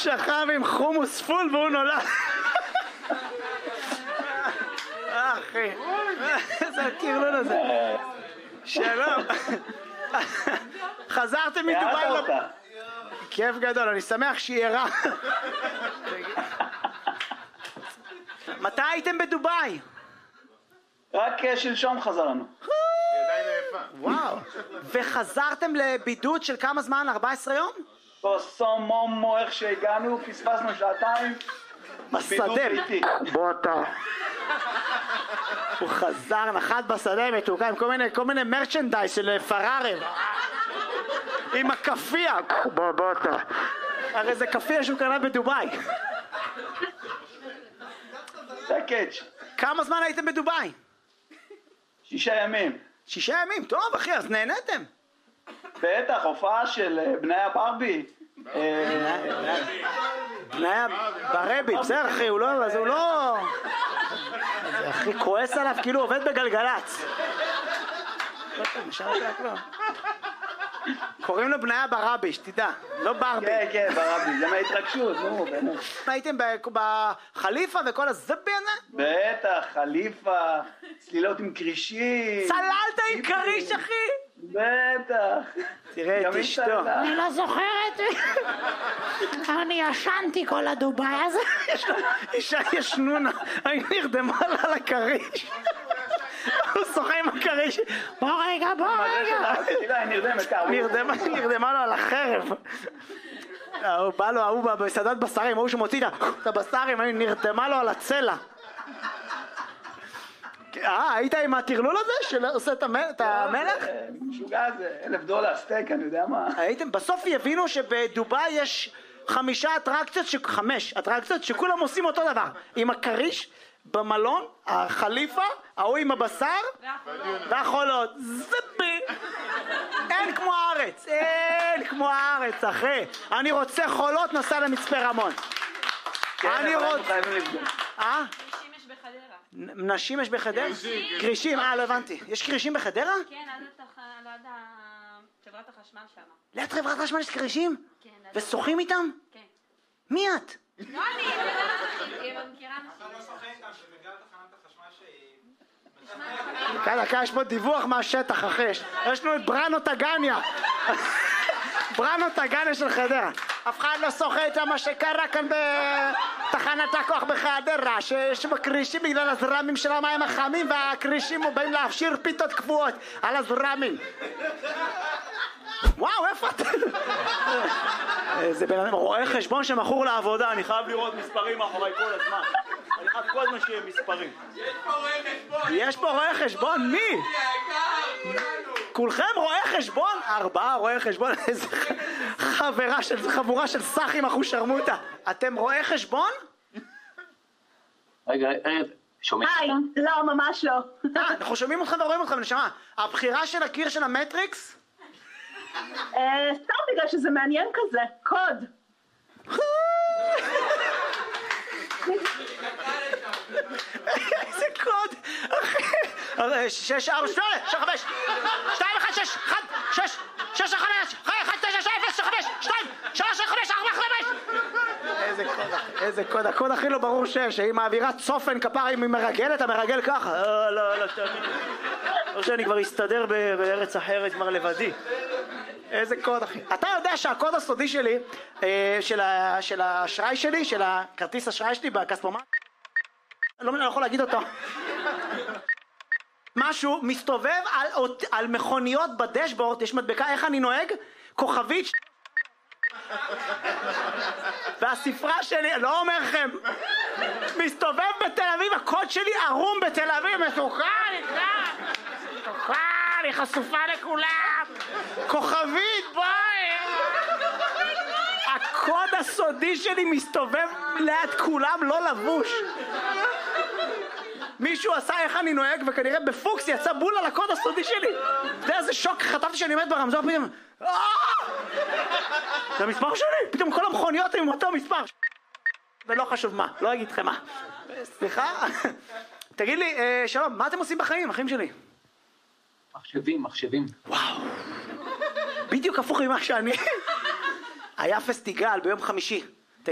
שכב עם חומוס פול והוא נולד. אחי, איזה הקרלון הזה. שלום. חזרתם מדובאי? כיף גדול, אני שמח שהיא ערה. מתי הייתם בדובאי? רק שלשום חזרנו. וואו. וחזרתם לבידוד של כמה זמן? 14 יום? בסום מומו, איך שהגענו, פספסנו שעתיים. בשדה. בוא אתה. הוא חזר, נחת בשדה מתוקה עם כל מיני מרצ'נדייז של פרארי. עם הקפייה. בוא אתה. הרי זה קפייה שהוא קנה בדובאי. זה קאץ'. כמה זמן הייתם בדובאי? 6 ימים. 6 ימים, טוב אחי, אז נהנתם. בטח, הופעה של בני הברבי. בני ברבי, בסדר אחי, הוא לא... אחי, כועס עליו כאילו עובד בגלגלץ. קוראים לו בניה ברבי, שתדע, לא ברבי. כן, ברבי, זה מההתרגשות, נו, באמת. הייתם בחליפה וכל הזבי הזה? בטח, חליפה, צלילות עם קרישים. צללת עם קריש, אחי? בטח. תראה את אשתו. אני לא זוכרת. אני ישנתי כל הדובאי הזה. אישה ישנונה, אני נרדמה לה על הקריש. הוא שוחה עם הקריש. בוא רגע. נרדמה לו על החרב. הוא בא לו, ההוא בסעדת בשרים, ההוא שמוציא את הבשרים, נרדמה לו על הצלע. היית עם הטרלול הזה שעושה את המלך? משוגע זה, $1,000 סטייק, אני יודע מה. הייתם, בסוף יבינו שבדובאי יש 5 אטרקציות שכולם עושים אותו דבר. עם הקריש, במלון, החליפה, ההוא עם הבשר והחולות. זבי! אין כמו הארץ, אחי. אני רוצה חולות, נסע למצפה רמון. אני רוצה... נשים יש בחדרה? קרישים, לא הבנתי. יש קרישים בחדרה? כן, ליד חברת החשמל שם. ליד חברת החשמל יש קרישים? כן. ושוחים איתם? כן. מי את? לא אני, אני מכירה אנשים. לא שוחים איתם, שבגלל תחנת החשמל שהיא... דקה, יש פה דיווח מהשטח, אחי. יש לנו את בראנו טגניה. בראנו טגניה של חדרה. אף אחד לא שוחה איתם מה שקרה כאן בתחנת הכוח בחדרה, שיש בקרישים בגלל הזרמים של המים החמים, והקרישים באים להפשיר פיתות קבועות על הזרמים. וואו, איפה אתה? זה בן אדם רואה חשבון שמכור לעבודה, אני חייב לראות מספרים מאחורי כל הזמן. אני חייב כל הזמן שיהיה מספרים. יש פה רואה חשבון, מי? כולכם רואי חשבון? 4 רואי חשבון, איזה חבורה של סחים אחושרמוטה. אתם רואי חשבון? רגע, שומעים? היי, לא, ממש לא. אנחנו שומעים אתכם ורואים אתכם, נשמה. הבחירה של הקיר של המטריקס? סתם בגלל שזה מעניין כזה, קוד. איזה קוד? 6, 4, 8, 5, 2, 1, 6, 1, 6, 6, 5, 1, 9, 0, 5, 2, 3, 5, 4, 5. איזה קוד? הקוד הכי לא ברור שיש, היא מעבירה צופן כפר, אם היא מרגלת, המרגל ככה. לא, תאמין. לא שאני כבר אסתדר בארץ אחרת כבר לבדי. איזה קוד, אחי. אתה יודע שהקוד הסודי שלי, של האשראי שלי, של הכרטיס אשראי שלי בכספומט, לא יכול להגיד אותו. משהו מסתובב על מכוניות בדשבורד, יש מדבקה איך אני נוהג, כוכבית, והספרה שלי, לא אומר לכם, מסתובב בתל אביב, הקוד שלי ערום בתל אביב, מסוכן, היא חשופה לכולם, כוכבית, ביי. הקוד הסודי שלי מסתובב ליד כולם, לא לבוש. מישהו עשה איך אני נוהג, וכנראה בפוקס יצא בול על הקוד הסודי שלי. אתה יודע איזה שוק, חטפתי שאני עומד ברמזור, פתאום זה המספר שלי, פתאום כל המכוניות עם אותו מספר. ולא חשוב מה, לא אגיד לכם מה. סליחה? תגיד לי, שלום, מה אתם עושים בחיים, אחים שלי? מחשבים. וואו, בדיוק הפוך ממה שאני. היה פסטיגל ביום חמישי,